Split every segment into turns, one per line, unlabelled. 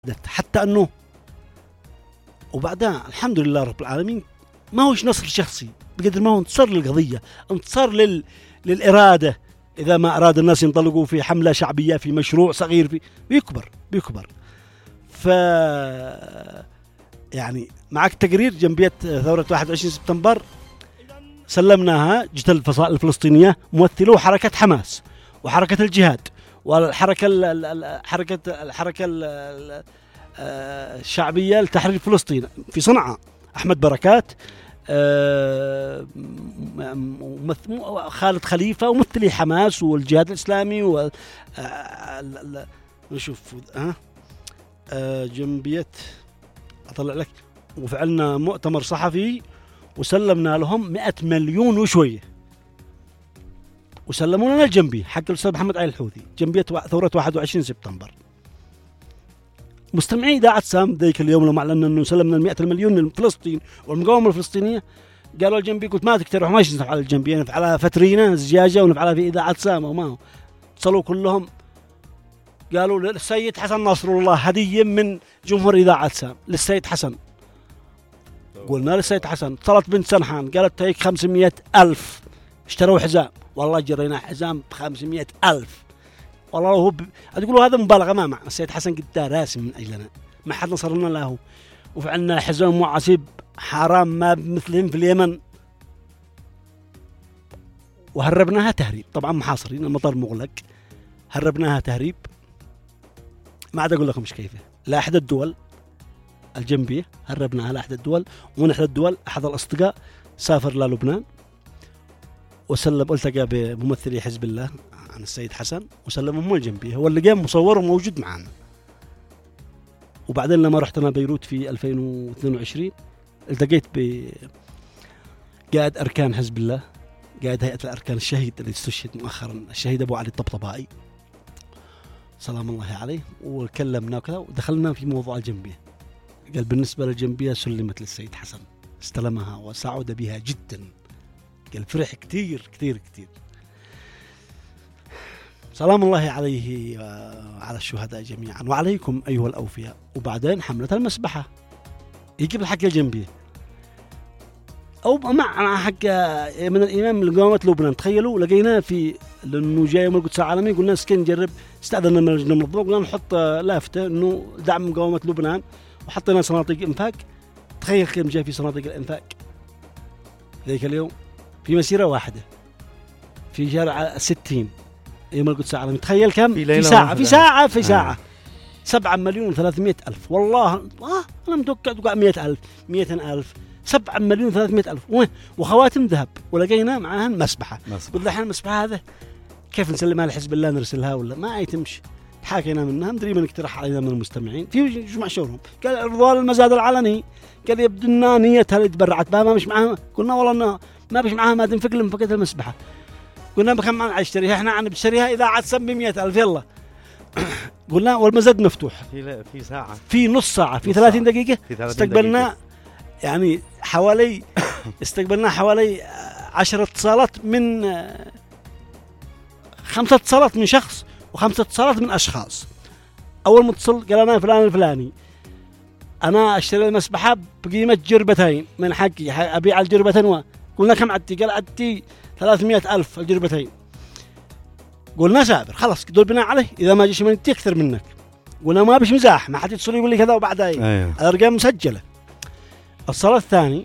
حتى أنه وبعدها الحمد لله رب العالمين ما هوش نصر شخصي بقدر ما هو انتصار للقضية، انتصار للإرادة. إذا ما أراد الناس ينطلقوا في حملة شعبية في مشروع صغير بيكبر. يعني معك تقرير جنبية ثورة 21 سبتمبر سلمناها جت الفصائل الفلسطينية ممثلو حركة حماس وحركة الجهاد والحركة الحركة الشعبية لتحرير فلسطين في صنعاء، أحمد بركات، خالد خليفة وممثلي حماس والجهاد الإسلامي نشوف جنبية أطلع لك. وفعلنا مؤتمر صحفي وسلمنا لهم 100 مليون وشوية، وسلمونا لنا الجنبي حق الأستاذ محمد علي الحوثي جنبية ثورة 21 سبتمبر. مستمعي إذاعة سام ذيك اليوم لما أعلنا أنه سلمنا 100 مليون لفلسطين والمقاومة الفلسطينية، قالوا الجنبي قلت ما تقترحوا ما نفعل الجنبي، نفعلها فترينا زجاجة ونفعلها في إذاعة سام. وما هو اتصلوا كلهم قالوا للسيد حسن نصر الله هدية من جمهور إذاعة سام للسيد حسن. قلنا للسيد حسن، اتصلت بنت سنحان قالت هيك 500,000 اشتروا حزام، والله جرينا حزام ب500,000. والله هو تقولوا هذا مبالغة ما معنى. السيد حسن قد راسم من أجلنا ما حد نصرنا له، وفعلنا حزام معصب حرام ما مثلهم في اليمن، وهربناها تهريب. طبعا محاصرين المطار مغلق، هربناها تهريب ما عاد أقول لكم مش كيفه. لا أحد الدول الجنبية هربناها لأحد الدول، ومن أحد الدول أحد الأصدقاء سافر للبنان وسلم التقى بممثلي حزب الله عن السيد حسن وسلمهم الجنبية، هو اللي قام مصور وموجود معنا. وبعدين لما رحت أنا بيروت في 2022 التقيت بقائد أركان حزب الله، قائد هيئة الأركان الشهيد اللي استشهد مؤخرا، الشهيد أبو علي الطبطبائي سلام الله عليه، وكلمنا وكذا ودخلنا في موضوع الجنبية. قال بالنسبة للجنبية سلمت للسيد حسن، استلمها وسعد بها جدا، قال فرح كتير كتير كتير. سلام الله عليه وعلى الشهداء جميعا وعليكم أيها الأوفياء. وبعدين حملة المسبحة يجيب الحق الجنبية أو مع حق من الإمام من قوامة لبنان. تخيلوا لقيناه في لأنه جاي يوم القدس العالمي، قلنا سكن نجرب، استأذنا من اللجنة المنظمة قلنا نحط لافتة إنه دعم مقاومة لبنان، وحطينا صناديق إنفاق. تخيل كم جاء في صناديق الإنفاق ذيك اليوم في مسيرة واحدة في شارع 60 يوم القدس العالمي. تخيل كم في ساعة 7,300,000. والله أنا متوقع 100,000 200,000 7,300,000 وخواتم ذهب. ولقينا معها مسبحة. قلنا الحين المسبحة هذا كيف نسلمها لحزب الله نرسلها ولا ما يتمش. حاكينا منها مدري من اقترح علينا من المستمعين في جمع شورهم، قال رضوان المزاد العلني، قال يبدو أنها نيتها اللي تبرعت بها ما مش معها. قلنا والله ما بش معها ما تنفق لهم فقط المسبحة. قلنا بكم معنا اشتريها احنا عن بشتريها إذا عاد سم 100,000 يلا. قلنا والمزاد مفتوح
في ساعة
في نص ساعة في 30 دقيقة استقبلنا يعني حوالي استقبلنا حوالي 10 اتصالات من 5 اتصالات من شخص و5 اتصالات من أشخاص. أول متصل قال أنا فلان الفلاني أنا أشتري المسبحة بقيمة جربتين من حقي أبيع الجربتين. قلنا كم عدتي؟ قال عدتي 300,000 الجربتين. قلنا سابر خلاص دول بناء عليه إذا ما جيش من انتي أكثر منك. قلنا ما بش مزاح ما حد يتصل يقول لي كذا وبعدها الأرقام مسجلة. الصلاة الثاني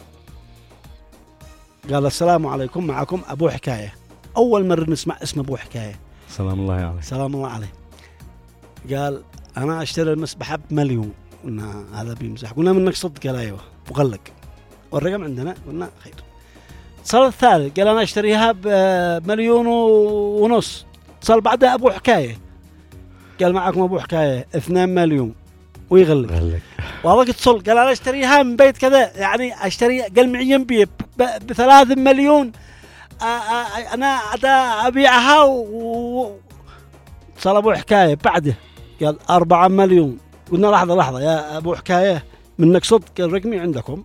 قال السلام عليكم معكم أبو حكاية. أول مرة نسمع اسم أبو حكاية
سلام الله عليه.
سلام الله عليه. قال أنا أشتري المسبحة ب1,000,000. قلنا هذا بيمزح. قلنا منك صدق؟ قال أيوه وغلق والرقم عندنا. قلنا خير. الصلاة الثالث قال أنا أشتريها ب1,500,000. صار بعدها أبو حكاية قال معكم أبو حكاية 2,000,000 ويغلق. والله اتصل قال أنا أشتريها من بيت كذا يعني أشتري قال معين بيه ب3,000,000 أنا أبيعها صار أبو حكاية بعده قال 4,000,000. قلنا لحظة يا أبو حكاية منك صدق؟ قال رقمي عندكم،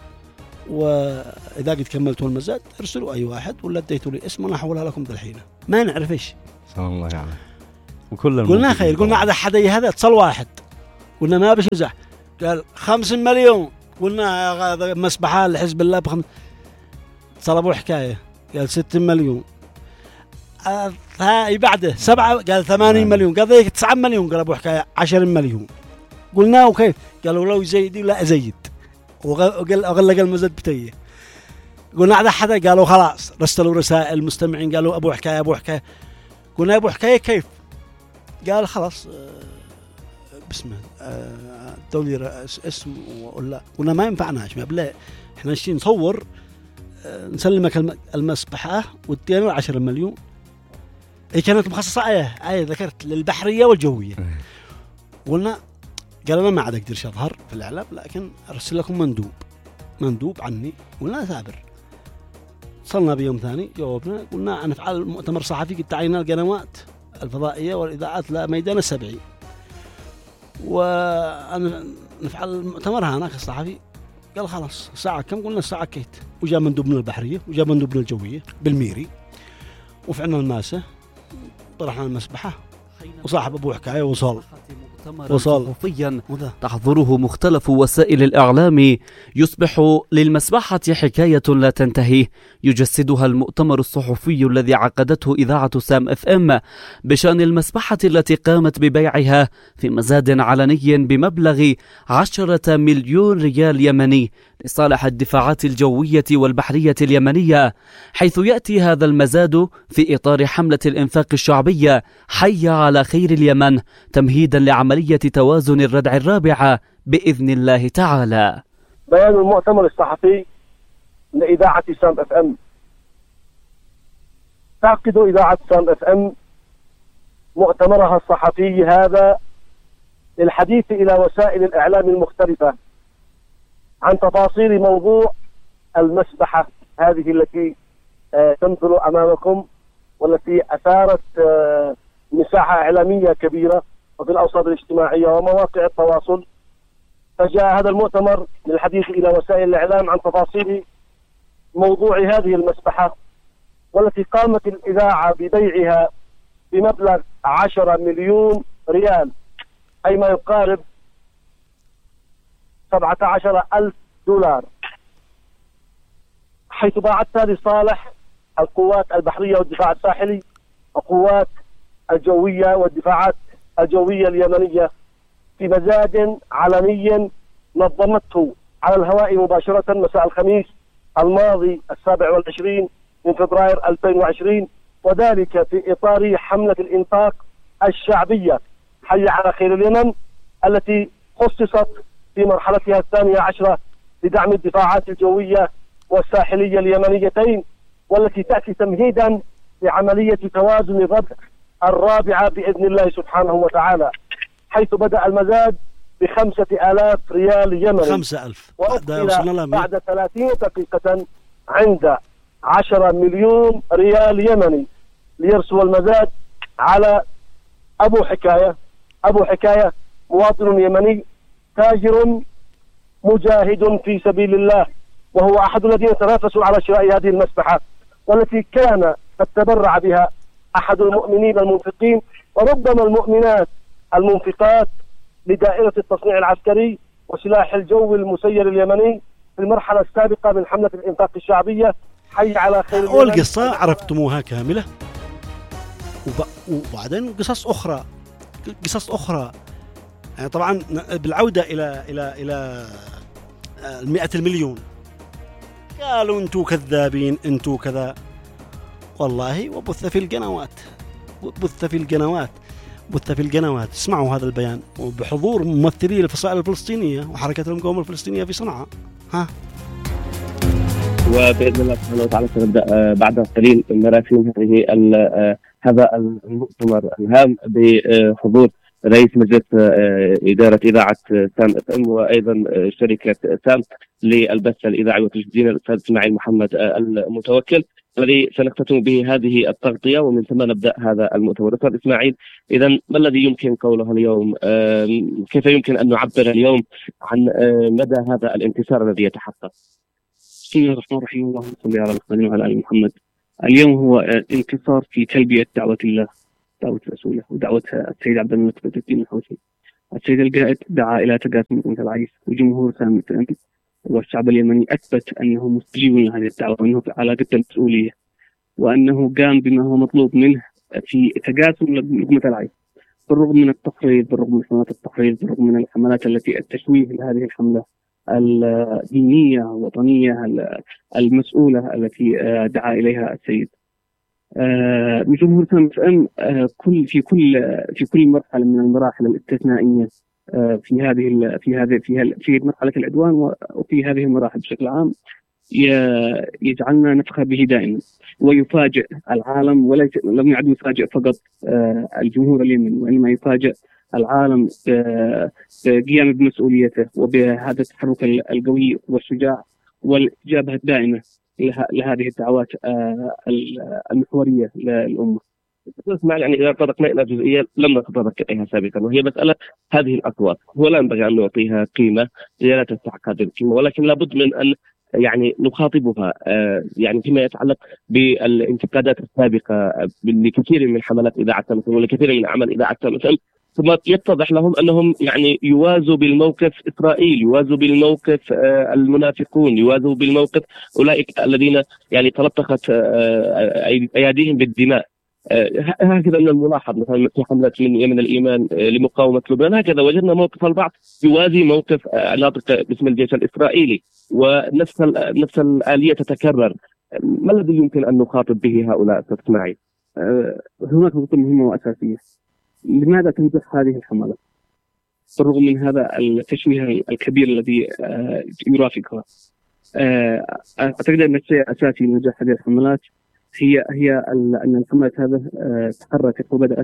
وإذا قد كملتوا المزاد ارسلوا أي واحد ولا اديتوا لي اسم أنا أحولها لكم بالحين ما نعرف إيش.
سلام الله عليه. وكل
قلنا خير. قلنا على حدي هذا اتصل واحد قلنا ما بشزح، قال 5 مليون. قلنا هذا مسبحة لحزب الله صلبوا حكاية، قال 6 مليون. هاي بعده 7 قال 80 مليون. قال ذيك 9 مليون قلبوا حكاية 10 مليون. قلنا وكيف؟ قالوا لو يزيد لا أزيد، وغلق المزد بتيه. قلنا هذا حدا، قالوا خلاص رسلوا رسائل المستمعين قالوا أبو حكاية أبو حكاية. قلنا أبو حكاية كيف؟ قال خلاص بسمه دولي اسم ولا. قلنا ما ينفعناش، ما بلا احنا نشتي نصور نسلمك المسبحة وادينا 10 مليون. هي كانت مخصصة آية ذكرت للبحرية والجوية. قلنا قال أنا ما عاد أقدر أظهر في الإعلام، لكن أرسل لكم مندوب عني. قلنا ثابر. صلنا بيوم ثاني جاوبنا، قلنا نفعل مؤتمر صحفي قد تعينا القنوات الفضائية والإذاعات لميدان السبعي، ونفعل المؤتمر هناك الصحفي. قال خلاص الساعة كم؟ قلنا الساعة كيت. وجاء مندوب من البحرية وجاء مندوب من الجوية بالميري، وفعلنا الماسة طرحنا المسبحة، وصاحب أبو حكاية وصل
صحفيا تحضره مختلف وسائل الإعلام، يصبح للمسبحة حكاية لا تنتهي يجسدها المؤتمر الصحفي الذي عقدته إذاعة سام اف ام بشأن المسبحة التي قامت ببيعها في مزاد علني بمبلغ 10 مليون ريال يمني لصالح الدفاعات الجوية والبحرية اليمنية، حيث يأتي هذا المزاد في إطار حملة الإنفاق الشعبية حي على خير اليمن، تمهيدا لعملية توازن الردع الرابعة بإذن الله تعالى.
بيان المؤتمر الصحفي لإذاعة سام اف ام. تعقد إذاعة سام اف ام مؤتمرها الصحفي هذا للحديث إلى وسائل الإعلام المختلفة عن تفاصيل موضوع المسبحة هذه التي تنزل أمامكم، والتي أثارت مساحة إعلامية كبيرة وفي الأوساط الاجتماعية ومواقع التواصل. فجاء هذا المؤتمر للحديث إلى وسائل الإعلام عن تفاصيل موضوع هذه المسبحة، والتي قامت الإذاعة ببيعها بمبلغ 10 مليون ريال، أي ما يقارب 17,000 دولار، حيث باعتها لصالح القوات البحرية والدفاع الساحلي وقوات الجوية والدفاعات الجوية اليمنية في مزاد علني نظمته على الهواء مباشرة مساء الخميس الماضي 27 من فبراير 2020، وذلك في إطار حملة الإنفاق الشعبية حي على خير اليمن، التي خصصت في مرحلتها 12 لدعم الدفاعات الجوية والساحلية اليمنيتين، والتي تأتي تمهيدا لعملية توازن الردع الرابعة بإذن الله سبحانه وتعالى، حيث بدأ المزاد ب5,000 ريال يمني
5,000
بعد 30 دقيقة عند 10 مليون ريال يمني، ليرسو المزاد على أبو حكاية مواطن يمني تاجر مجاهد في سبيل الله، وهو أحد الذين تنافسوا على شراء هذه المسبحة، والتي كان قد تبرع بها أحد المؤمنين المنفقين وربما المؤمنات المنفقات لدائرة التصنيع العسكري وسلاح الجو المسير اليمني في المرحلة السابقة من حملة الإنفاق الشعبية حي على خير.
والقصة عرفتموها كاملة، وبعدين قصص أخرى يعني طبعا بالعودة إلى 100 المليون. قالوا أنتوا كذابين، أنتوا كذا، والله وبث في القنوات. اسمعوا هذا البيان وبحضور ممثلي الفصائل الفلسطينية وحركة المقاومة الفلسطينية في صنعاء.
وبإذن الله سبحانه وتعالى سنبدأ بعد قليل مراسيم هذا المؤتمر الهام بحضور رئيس مجلس إدارة إذاعة سام اف ام وأيضا شركة سام للبث الإذاعي والتلفزيون الأستاذ إسماعيل محمد المتوكل، الذي سنختتم به هذه التغطية ومن ثم نبدأ هذا المؤتمر. أستاذ إسماعيل، إذا ما الذي يمكن قوله اليوم؟ كيف يمكن أن نعبر اليوم عن مدى هذا الانتصار الذي يتحقق؟
بسم الله الرحمن الرحيم، اللهم صل على محمد وعلى آل محمد. اليوم هو انتصار في تلبية دعوة الله، دعوة رسوله، ودعوة السيد عبد الملك بدر الدين الحوثي. السيد القائد دعا إلى تقاسم بنت العيس، وجمهور سام والشعب اليمني أثبت أنه مستجيب لهذه الدعوة وأنه على قد المسؤولية، وأنه قام بما هو مطلوب منه في تقاسم لقمة العيش، بالرغم من التحريض، بالرغم من حملات التحريض، بالرغم من الحملات التي التشويه لهذه الحملة الدينية الوطنية المسؤولة التي دعا إليها السيد. من جمهور سام في كل مرحلة من المراحل الاستثنائية في مرحلة العدوان وفي هذه المراحل بشكل عام يجعلنا نفخر به دائما ويفاجئ العالم، ولم يعد يفاجئ فقط الجمهور اليمني، وإنما يفاجئ العالم بقيام بمسؤوليته وبهذا التحرك القوي والشجاع والاستجابة الدائمة لهذه الدعوات المحورية للأمة.
يعني إذا تطرقنا إلى جزئية لم نتطرق إليها سابقا، وهي مسألة هذه الأصوات. هو لا ينبغي أن نعطيها قيمة، هي لا تستحق هذه القيمة، ولكن لابد من أن يعني نخاطبها يعني فيما يتعلق بالانتقادات السابقة لكثير من حملات إذاعة سام ولكثير من أعمال إذاعة سام، ثم يتضح لهم أنهم يعني يوازوا بالموقف إسرائيل، يوازوا بالموقف المنافقون، يوازوا بالموقف أولئك الذين يعني تلطخت أيديهم بالدماء. هكذا من الملاحظ مثلا في حملة من يمن الإيمان لمقاومة لبنان، هكذا وجدنا موقف البعض يوازي موقف ناطق باسم الجيش الإسرائيلي، ونفس الآلية تتكرر. ما الذي يمكن أن نخاطب به هؤلاء أستاذ إسماعيل؟
هناك نقطة مهمة وأساسية. لماذا تنجح هذه الحملة بالرغم من هذا التشويه الكبير الذي يرافقها؟ أعتقد أن الشيء الأساسي لنجاح هذه الحملات هي أن الحملات هذه تحركت وبدأت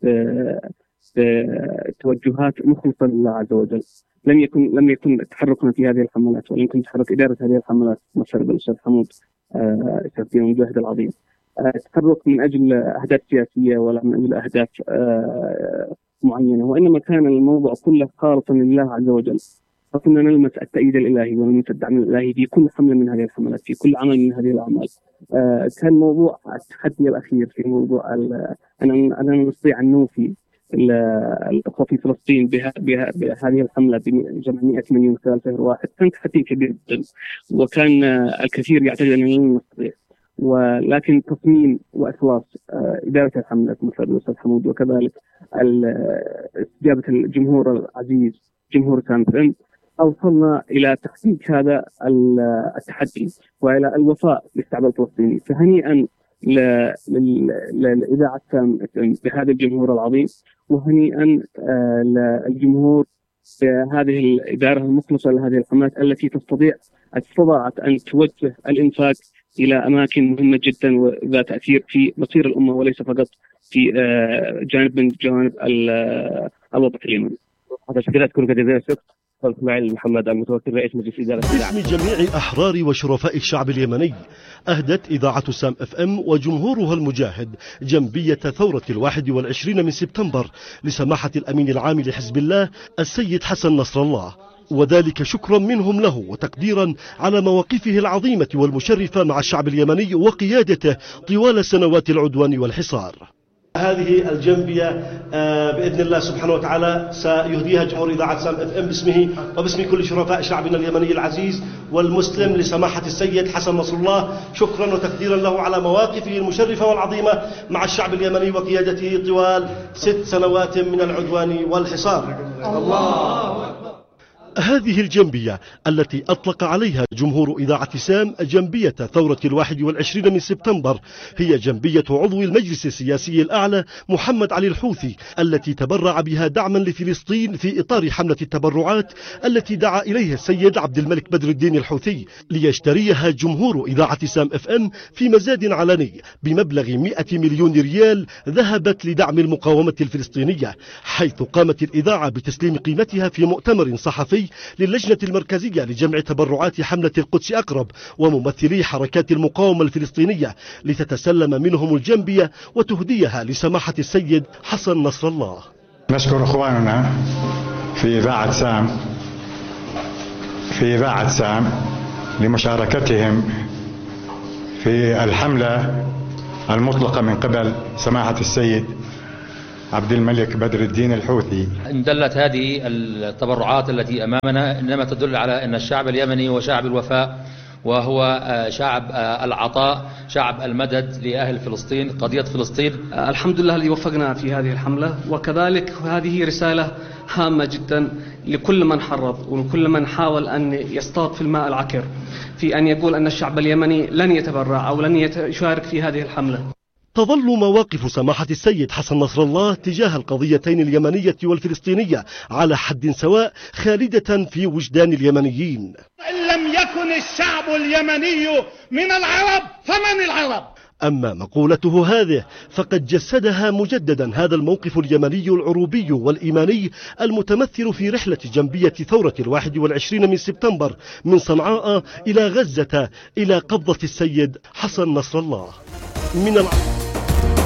توجهات مخلصة لله عز وجل. لم يكن تحركنا في هذه الحملات، ولم يكن تحرك إدارة هذه الحملات مثلا بالأستاذ حمود الشيخ المجاهد العظيم تحرك من أجل أهداف سياسية ولا من أجل أهداف معينة، وإنما كان الموضوع كله خالصا لله عز وجل. فكنا نلمس التأييد الإلهي ونلمس الدعم الإلهي في كل حملة من هذه الحملات، في كل عمل من هذه الأعمال. كان موضوع التحدي الأخير في موضوع أننا نستطيع أن نوفي الأخوة في فلسطين بهذه الحملة بجمع 100 مليون خلال شهر واحد، كان تحدي كبير جدا، وكان الكثير يعتقد أننا لن نستطيع. ولكن تصميم وإخلاص إدارة الحملة مثل الأستاذ حمود، وكذلك استجابة الجمهور العزيز جمهور سام أوصلنا إلى تحقيق هذا التحدي وإلى الوفاء للشعب الفلسطيني. فهنيئا لإذاعة سام بهذا الجمهور العظيم، وهنيئا للجمهور بهذه الإدارة المخلصة لهذه الحملات التي استطاعت أن توجه الإنفاق إلى أماكن مهمة جدا وذات تأثير في مصير الأمة، وليس فقط في جانب من جوانب الوضع اليمني.
هذا شكرا لكم جزيلا الشكر. إسماعيل محمد المتوكل رئيس مجلس إدارة
باسم جميع أحرار وشرفاء الشعب اليمني، أهدت إذاعة سام FM وجمهورها المجاهد جنبية ثورة 21 من سبتمبر لسماحة الأمين العام لحزب الله السيد حسن نصر الله، وذلك شكرا منهم له وتقديرا على مواقفه العظيمة والمشرفة مع الشعب اليمني وقيادته طوال سنوات العدوان والحصار. هذه الجنبية بإذن الله سبحانه وتعالى سيهديها جمهور إذاعة سام FM باسمه وباسم كل شرفاء شعبنا اليمني العزيز والمسلم لسماحة السيد حسن نصر الله، شكرا وتقديرا له على مواقفه المشرفة والعظيمة مع الشعب اليمني وقيادته طوال 6 سنوات من العدوان والحصار. الله. هذه الجنبية التي أطلق عليها جمهور إذاعة سام جنبية ثورة 21 من سبتمبر هي جنبية عضو المجلس السياسي الأعلى محمد علي الحوثي، التي تبرع بها دعما لفلسطين في إطار حملة التبرعات التي دعا إليها السيد عبد الملك بدر الدين الحوثي، ليشتريها جمهور إذاعة سام FM في مزاد علني بمبلغ 100 مليون ريال ذهبت لدعم المقاومة الفلسطينية، حيث قامت الإذاعة بتسليم قيمتها في مؤتمر صحفي للجنة المركزية لجمع تبرعات حملة القدس أقرب وممثلي حركات المقاومة الفلسطينية، لتتسلم منهم الجنبية وتهديها لسماحة السيد حسن نصر الله.
نشكر أخواننا في إذاعة سام لمشاركتهم في الحملة المطلقة من قبل سماحة السيد عبد الملك بدر الدين الحوثي.
إن دلت هذه التبرعات التي أمامنا إنما تدل على أن الشعب اليمني هو شعب الوفاء، وهو شعب العطاء، شعب المدد لأهل فلسطين، قضية فلسطين.
الحمد لله الذي وفقنا في هذه الحملة، وكذلك هذه رسالة هامة جدا لكل من حرض ولكل من حاول أن يصطاد في الماء العكر في أن يقول أن الشعب اليمني لن يتبرع أو لن يشارك في هذه الحملة.
تظل مواقف سماحة السيد حسن نصر الله تجاه القضيتين اليمنية والفلسطينية على حد سواء خالدة في وجدان اليمنيين.
إن لم يكن الشعب اليمني من العرب فمن العرب؟
أما مقولته هذه فقد جسدها مجددا هذا الموقف اليمني العروبي والإيماني المتمثل في رحلة جنبية ثورة 21 من سبتمبر من صنعاء إلى غزة إلى قبضة السيد حسن نصر الله. من